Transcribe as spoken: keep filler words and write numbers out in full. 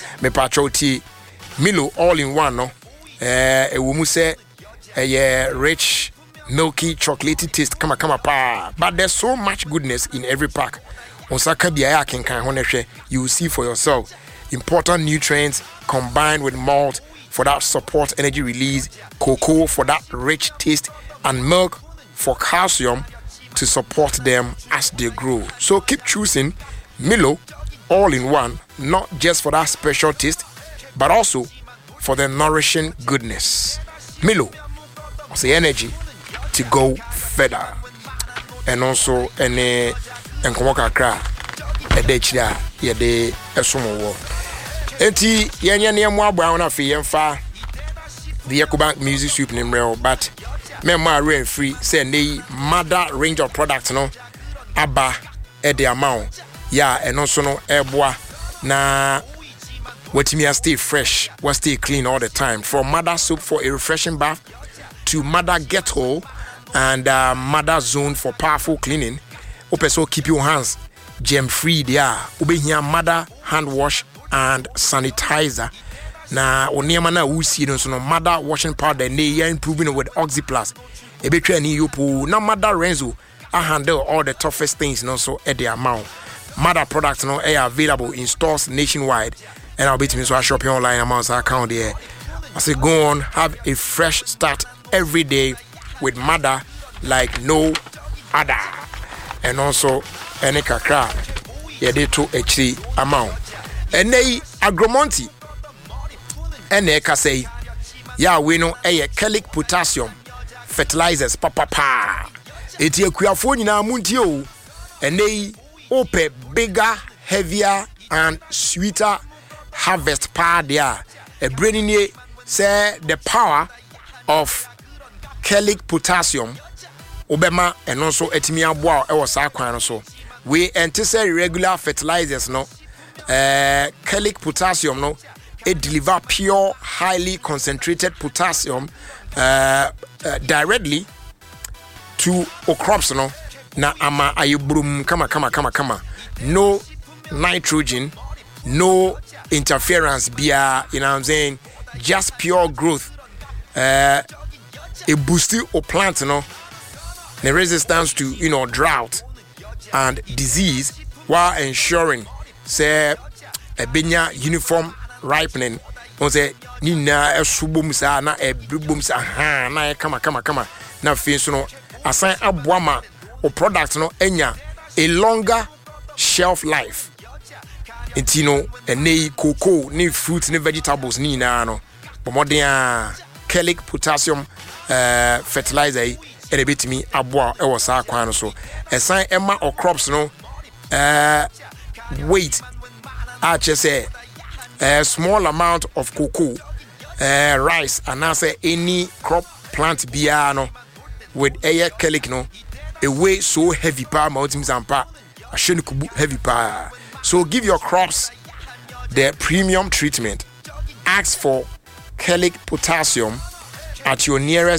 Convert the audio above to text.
me patroti Milo all in one no eh e wo mu say eh rich milky chocolatey taste kama kama pa, but there's so much goodness in every pack. Osaka biya kenkan ho nehwe, you will see for yourself. Important nutrients combined with malt for that support energy release, cocoa for that rich taste, and milk for calcium to support them as they grow. So keep choosing Milo all in one, not just for that special taste, but also for the nourishing goodness. Milo, the energy to go further. And also any enkomoka kra edechira yede esomo. Enti yenya ne mo abwa na fe yemfa the Ecobank music soup in real, but me ma rain free say ne mother range of products no aba e the amount ya and also no eboa na wetimi stay fresh, what stay clean all the time. From mother soap for a refreshing bath to mother get whole and uh, mother zone for powerful cleaning. Also keep your hands gem free there. Ubehia mother hand wash and sanitizer. Na oniema na usi no so no mother washing powder ne ya improving with Oxy Plus. Ebetwa ni yopo na mother Renzo I handle all the toughest things no so at the amount. Mother products no are available in stores nationwide, and I'll be to me so I shop online amounts account there. I say go on, have a fresh start every day with mother like no other. And also any kakra yeah they to actually amount. And they agromonti and they can say yeah we know a chelic potassium fertilizers papa pa eti akuafo nyina muntio and they open bigger heavier and sweeter harvest pa there a brainy say the power of chelic potassium obema and also etimi aboa e was akwan so we anticipate regular fertilizers no uh chelic potassium no it deliver pure highly concentrated potassium uh, uh directly to our crops no na ama ayebrum kama kama kama kama no nitrogen, no interference bia, you know what I'm saying, just pure growth. Uh it boosts your plant no the resistance to you know drought and disease while ensuring say a benya uniform ripening. On say ni na esubum sa na ebribum sa ha na kama kama kama na fe so no assign aboama or product no enya a longer shelf life. Intino ene cocoa ni fruits ni vegetables ni na no bomodin chelic potassium uh, fertilizer and a bit me aboa e was akwan so assign emma or crops no uh wait I just say a small amount of cocoa, uh, rice, and I say any crop plant biano with air chelic no a way so heavy power mountains and pa I shouldn't heavy power. So give your crops the premium treatment. Ask for chelic potassium at your nearest